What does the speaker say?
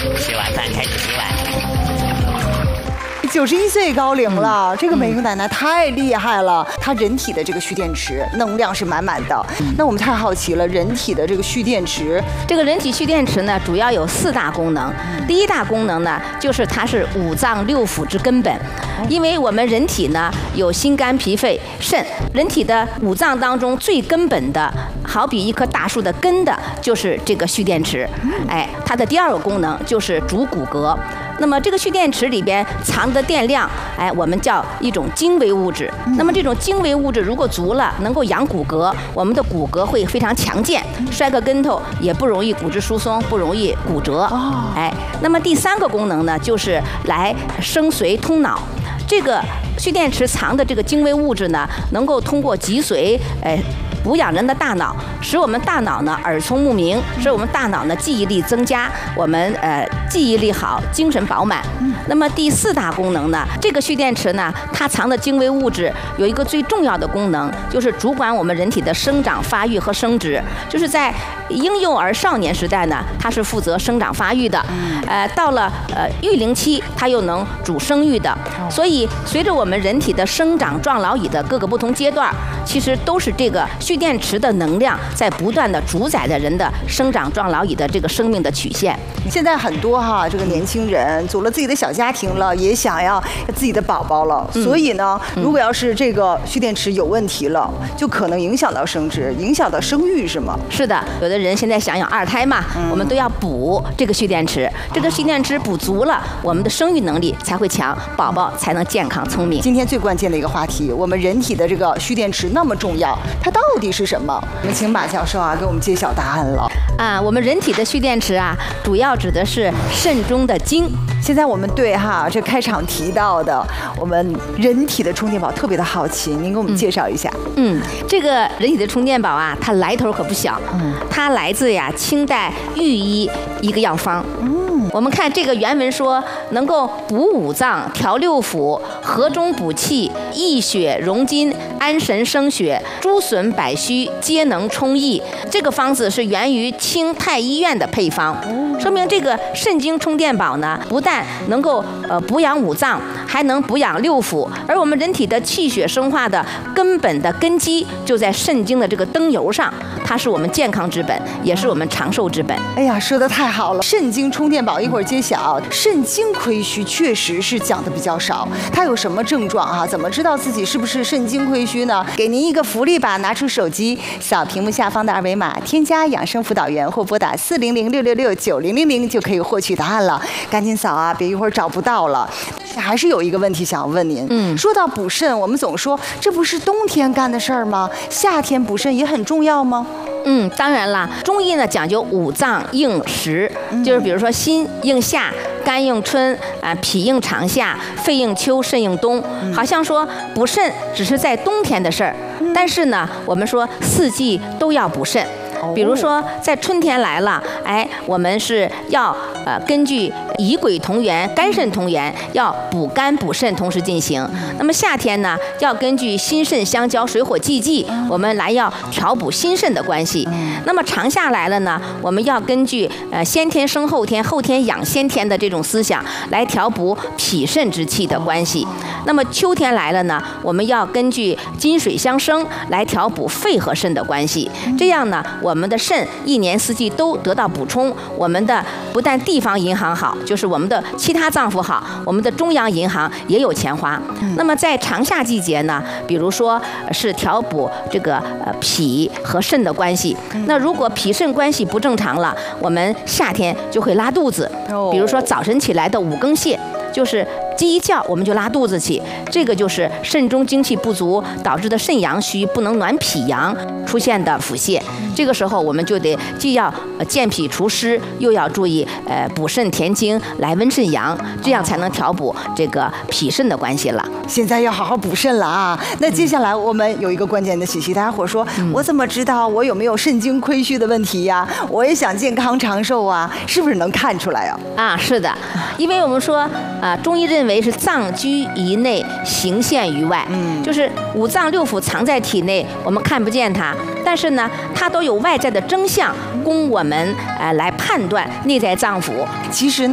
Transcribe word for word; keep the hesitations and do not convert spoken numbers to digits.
吃完饭开始洗碗。 九十一岁高龄了，嗯、这个美英奶奶太厉害了。她人体的这个蓄电池能量是满满的。嗯、那我们太好奇了，人体的这个蓄电池， 这个人体蓄电池呢，主要有四大功能。嗯、第一大功能呢，就是它是五脏六腑之根本。哦、因为我们人体呢有心肝脾肺肾，人体的五脏当中最根本的，好比一棵大树的根的，就是这个蓄电池。嗯、哎，它的第二个功能就是主骨骼。那么这个蓄电池里边藏的电量，哎，我们叫一种精微物质。那么这种精微物质如果足了，能够养骨骼，我们的骨骼会非常强健，摔个跟头也不容易骨质疏松，不容易骨折。哎，那么第三个功能呢，就是来生髓通脑。这个蓄电池藏的这个精微物质呢，能够通过脊髓，哎。补养人的大脑，使我们大脑呢耳聪目明，使我们大脑呢记忆力增加，我们呃记忆力好，精神饱满。那么第四大功能呢，这个蓄电池呢，它藏的精微物质有一个最重要的功能，就是主管我们人体的生长发育和生殖。就是在婴幼儿少年时代呢，它是负责生长发育的，呃，到了呃育龄期，它又能主生育的。所以随着我们人体的生长壮老已的各个不同阶段，其实都是这个蓄电池的能量在不断的主宰着人的生长壮老已的这个生命的曲线。 现在很多哈这个年轻人组了自己的小家庭了，也想要自己的宝宝了，嗯、所以呢，如果要是这个蓄电池有问题了，就可能影响到生殖，影响到生育，是吗？ 是的，有的人现在想养二胎嘛，嗯、我们都要补这个蓄电池，这个蓄电池补足了，我们的生育能力才会强，宝宝才能健康聪明。 今天最关键的一个话题，我们人体的这个蓄电池那么重要，它到底是什么？我们请马教授啊给我们揭晓答案了。 啊，我们人体的蓄电池啊，主要指的是肾中的精。 现在我们对哈这开场提到的我们人体的充电宝特别的好奇，您给我们介绍一下。 嗯，这个人体的充电宝啊，它来头可不小。嗯，它来自呀清代御医一个药方。嗯，我们看这个原文说，能够补五脏、调六腑、和中补气、益血荣筋、安神生血、诸损百虚，皆能充益。这个方子是源于清太医院的配方，说明这个肾精充电宝呢，不但能够呃补养五脏，还能补养六腑。而我们人体的气血生化的根本的根基就在肾精的这个灯油上，它是我们健康之本，也是我们长寿之本。 哎呀，说得太好了！肾精充电宝一会儿揭晓。肾精亏虚确实是讲的比较少，它有什么症状啊？怎么知道自己是不是肾精亏虚呢？给您一个福利吧，拿出手机扫屏幕下方的二维码，添加养生辅导员或拨打四零零六六六九零零零就可以获取答案了。赶紧扫啊，别一会儿找不到了。还是有一个问题想要问您，嗯，说到补肾，我们总说这不是冬天干的事儿吗？夏天补肾也很重要吗？ 嗯，当然了，中医呢讲究五脏应时，嗯、就是比如说心应夏，肝应春，啊，脾应长夏，肺应秋，肾应冬。嗯、好像说补肾只是在冬天的事儿，嗯、但是呢，我们说四季都要补肾。比如说，在春天来了，哎，我们是要呃根据以癸同源、肝肾同源，要补肝补肾同时进行。那么夏天呢，要根据心肾相交、水火既济，我们来要调补心肾的关系。那么长夏来了呢，我们要根据呃先天生后天、后天养先天的这种思想来调补脾肾之气的关系。那么秋天来了呢，我们要根据金水相生来调补肺和肾的关系。这样呢，我我们的肾一年四季都得到补充，我们的不但地方银行好，就是我们的其他脏腑好，我们的中央银行也有钱花。嗯、那么在长夏季节呢，比如说是调补这个呃脾和肾的关系。嗯、那如果脾肾关系不正常了，我们夏天就会拉肚子。哦、比如说早晨起来的五更泻，就是鸡一叫我们就拉肚子起，这个就是肾中精气不足导致的肾阳虚，不能暖脾阳出现的腹泻。这个时候我们就得既要健脾除湿，又要注意呃补肾填精来温肾阳，这样才能调补这个脾肾的关系了。 现在要好好补肾了啊！那接下来我们有一个关键的信息，大家伙说，嗯、我怎么知道我有没有肾精亏虚的问题呀？我也想健康长寿啊，是不是能看出来啊？ 啊，是的，因为我们说啊，中医认为是脏居于内，形现于外，嗯，就是五脏六腑藏在体内，我们看不见它，但是呢，它都有外在的征象，供我们呃来判断内在脏腑。 其实呢。